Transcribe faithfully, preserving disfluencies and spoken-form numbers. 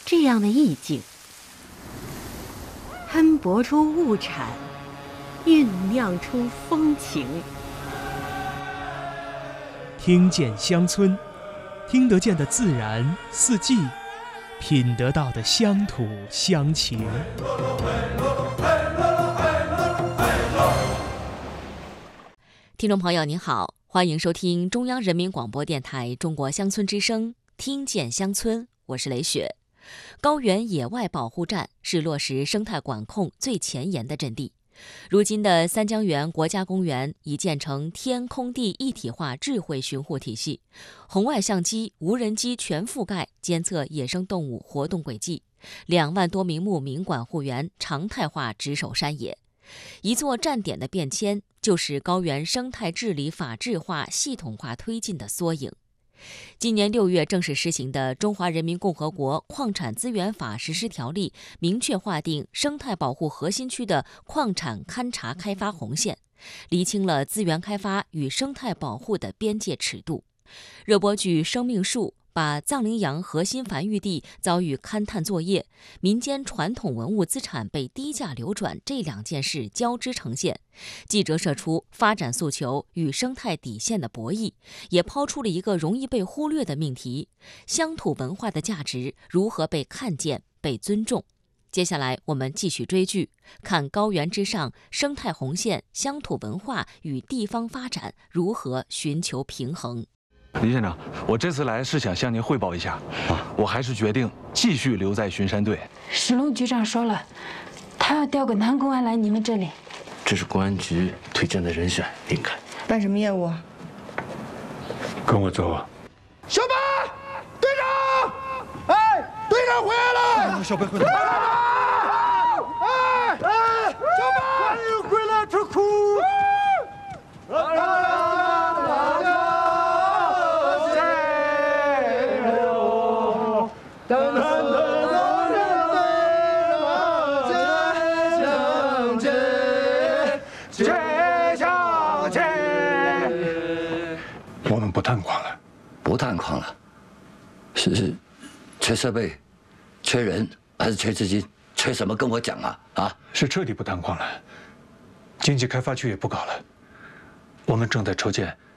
这样的意境，喷薄出物产，酝酿出风情。 听见乡村，听得见的自然四季，品得到的乡土乡情。 听众朋友您好，欢迎收听中央人民广播电台中国乡村之声，听见乡村，我是雷雪。高原野外保护站是落实生态管控最前沿的阵地。如今的三江源国家公园已建成天空地一体化智慧巡护体系，红外相机、无人机全覆盖监测野生动物活动轨迹，两万多名牧民管护员常态化值守山野。一座站点的变迁，就是高原生态治理法治化、系统化推进的缩影。今年六月正式施行的《中华人民共和国矿产资源法实施条例》明确划定生态保护核心区的矿产勘察开发红线，厘清了资源开发与生态保护的边界尺度。热播剧《生命树》把藏羚羊核心繁育地遭遇勘探作业、民间传统文物资产被低价流转这两件事交织呈现，既折射出发展诉求与生态底线的博弈，也抛出了一个容易被忽略的命题：乡土文化的价值如何被看见、被尊重。接下来我们继续追剧，看高原之上生态红线、乡土文化与地方发展如何寻求平衡。 李县长，我这次来是想向您汇报一下，啊，我还是决定继续留在巡山队。 石龙局长说了，他要调个男公安来你们这里。 这是公安局推荐的人选，林凯。 办什么业务？ 跟我走。 小白，队长！哎，队长回来了！ 哎、小白回来了！ 哎哎，小白，欢迎回来，吃苦！ 我们不探矿了， 不探矿了，是是，缺设备，缺人，还是缺资金？缺什么？跟我讲啊！啊， 是彻底不探矿了，经济开发区也不搞了。我们正在筹建